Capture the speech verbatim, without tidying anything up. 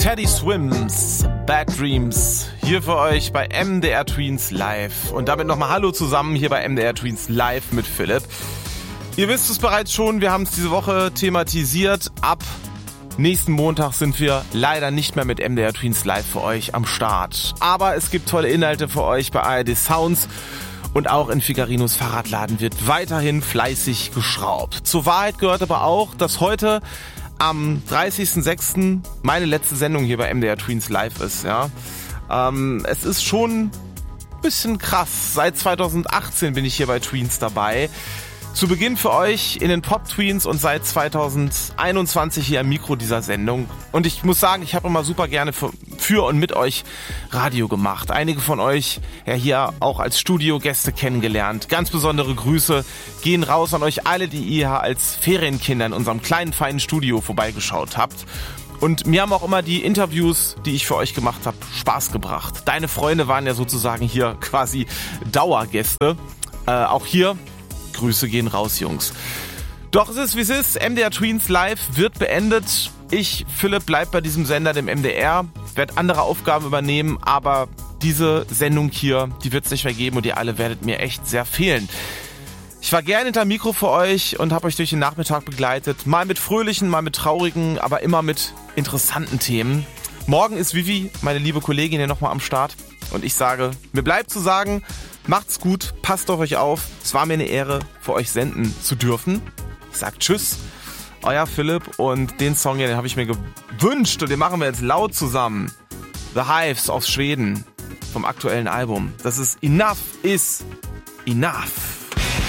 Teddy Swims, Bad Dreams, hier für euch bei M D R Tweens Live. Und damit nochmal Hallo zusammen hier bei M D R Tweens Live mit Philipp. Ihr wisst es bereits schon, wir haben es diese Woche thematisiert. Ab nächsten Montag sind wir leider nicht mehr mit M D R Tweens Live für euch am Start. Aber es gibt tolle Inhalte für euch bei A R D Sounds. Und auch in Figarinos Fahrradladen wird weiterhin fleißig geschraubt. Zur Wahrheit gehört aber auch, dass heute am dreißigsten sechsten meine letzte Sendung hier bei M D R Tweens Live ist. Ja, ähm, es ist schon ein bisschen krass. Seit zweitausendachtzehn bin ich hier bei Tweens dabei. Zu Beginn für euch in den Pop-Tweens und seit zweitausendeinundzwanzig hier am Mikro dieser Sendung. Und ich muss sagen, ich habe immer super gerne für, für und mit euch Radio gemacht. Einige von euch ja hier auch als Studiogäste kennengelernt. Ganz besondere Grüße gehen raus an euch alle, die ihr als Ferienkinder in unserem kleinen, feinen Studio vorbeigeschaut habt. Und mir haben auch immer die Interviews, die ich für euch gemacht habe, Spaß gebracht. Deine Freunde waren ja sozusagen hier quasi Dauergäste. Äh, auch hier Grüße gehen raus, Jungs. Doch es ist, wie es ist. M D R Tweens Live wird beendet. Ich, Philipp, bleib bei diesem Sender, dem M D R, werde andere Aufgaben übernehmen, aber diese Sendung hier, die wird es nicht mehr geben und ihr alle werdet mir echt sehr fehlen. Ich war gerne hinter Mikro für euch und habe euch durch den Nachmittag begleitet. Mal mit fröhlichen, mal mit traurigen, aber immer mit interessanten Themen. Morgen ist Vivi, meine liebe Kollegin, hier nochmal am Start. Und ich sage, mir bleibt zu sagen, macht's gut, passt auf euch auf. Es war mir eine Ehre, für euch senden zu dürfen. Ich sag Tschüss, euer Philipp. Und den Song hier, den habe ich mir gewünscht und den machen wir jetzt laut zusammen. The Hives aus Schweden vom aktuellen Album. Das ist Enough is Enough.